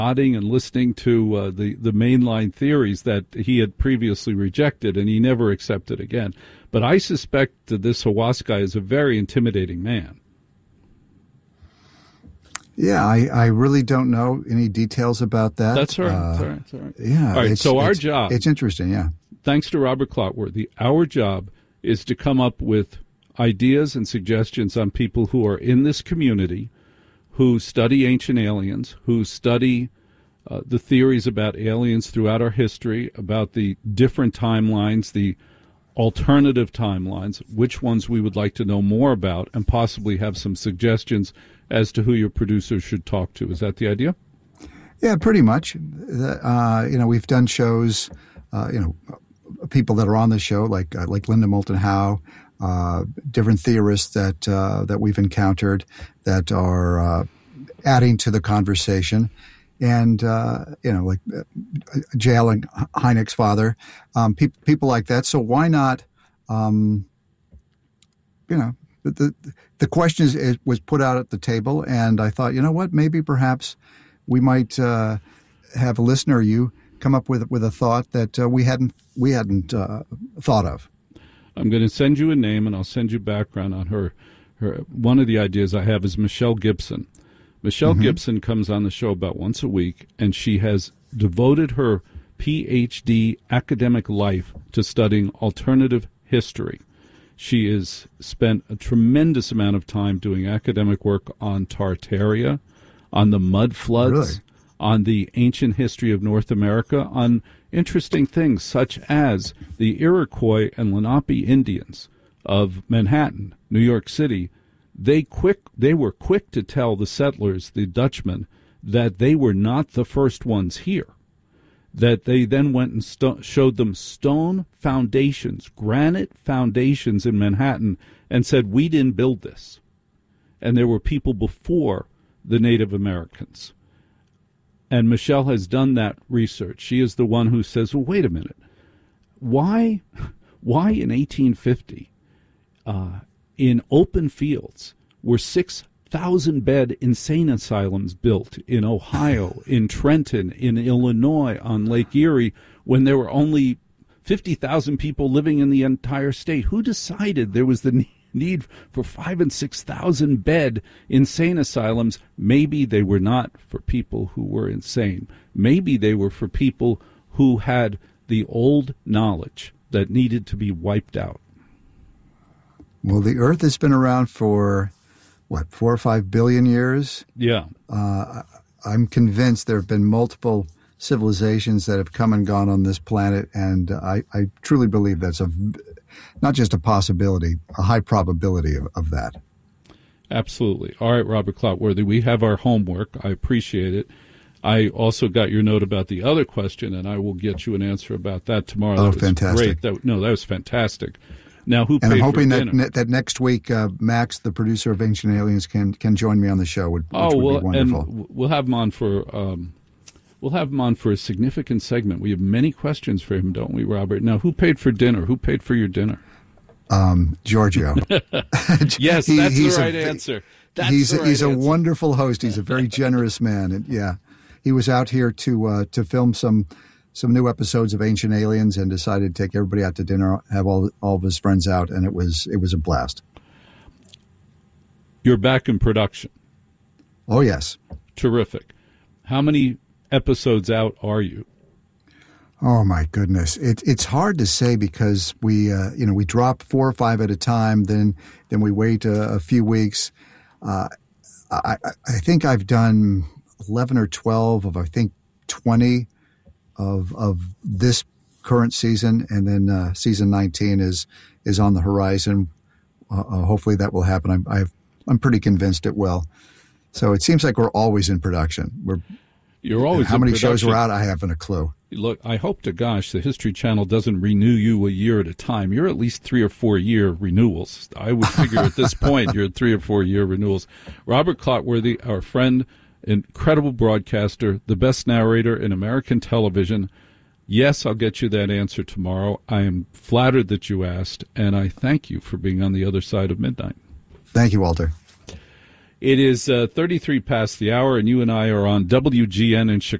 nodding and listening to the mainline theories that he had previously rejected, and he never accepted again. But I suspect that this Hawass guy is a very intimidating man. Yeah, I really don't know any details about that. That's all right. That's all right. Yeah. All right, so our job... It's interesting, yeah. Thanks to Robert Clotworthy, our job is to come up with ideas and suggestions on people who are in this community, who study ancient aliens, who study the theories about aliens throughout our history, about the different timelines, the alternative timelines, which ones we would like to know more about, and possibly have some suggestions as to who your producers should talk to. Is that the idea? Yeah, pretty much. We've done shows, people that are on the show, like Linda Moulton Howe, different theorists that we've encountered that are adding to the conversation. And, like J. Allen Hynek's father, people like that. So why not, the question was put out at the table, and I thought, you know what, maybe perhaps we might have a listener, you, come up with a thought that we hadn't thought of. I'm going to send you a name, and I'll send you background on her. One of the ideas I have is Michelle Gibson. Michelle Gibson comes on the show about once a week, and she has devoted her PhD academic life to studying alternative history. She has spent a tremendous amount of time doing academic work on Tartaria, on the mud floods, on the ancient history of North America, on interesting things such as the Iroquois and Lenape Indians of Manhattan, New York City. They were quick to tell the settlers, the Dutchmen, that they were not the first ones here, that they then went and showed them stone foundations, granite foundations in Manhattan, and said, we didn't build this. And there were people before the Native Americans. And Michelle has done that research. She is the one who says, well, wait a minute. Why in 1850, in open fields, were 6,000-bed insane asylums built in Ohio, in Trenton, in Illinois, on Lake Erie, when there were only 50,000 people living in the entire state? Who decided there was the need for 5,000 and 6,000 bed insane asylums? Maybe they were not for people who were insane. Maybe they were for people who had the old knowledge that needed to be wiped out. Well, the Earth has been around for, 4 or 5 billion years? Yeah. I'm convinced there have been multiple civilizations that have come and gone on this planet, and I truly believe that's not just a possibility, a high probability of that. Absolutely. All right, Robert Clotworthy, we have our homework. I appreciate it. I also got your note about the other question, and I will get you an answer about that tomorrow. Oh, that was fantastic. Great. That was fantastic. Now, who paid and I'm hoping for dinner? that next week, Max, the producer of Ancient Aliens, can join me on the show, which would be wonderful. And we'll have him on for a significant segment. We have many questions for him, don't we, Robert? Now, who paid for dinner? Who paid for your dinner? Giorgio. Yes, that's the right answer. He's a wonderful host. He's a very generous man, and yeah, he was out here to film some new episodes of Ancient Aliens, and decided to take everybody out to dinner, have all of his friends out, and it was a blast. You're back in production. Oh yes, terrific. How many episodes out are you? Oh my goodness, it's hard to say because we drop 4 or 5 at a time, then we wait a few weeks. I think I've done 11 or 12 of 20 of this current season, and then season 19 is on the horizon. Hopefully that will happen. I'm pretty convinced it will. So it seems like we're always in production. You're always how many in production. shows are out? I haven't a clue. Look, I hope to gosh the History Channel doesn't renew you a year at a time. You're at least 3 or 4 year renewals. I would figure at this point you're at 3 or 4 year renewals. Robert Clotworthy, our friend, incredible broadcaster, the best narrator in American television. Yes, I'll get you that answer tomorrow. I am flattered that you asked, and I thank you for being on the other side of midnight. Thank you, Walter. It is 33 past the hour, and you and I are on WGN in Chicago.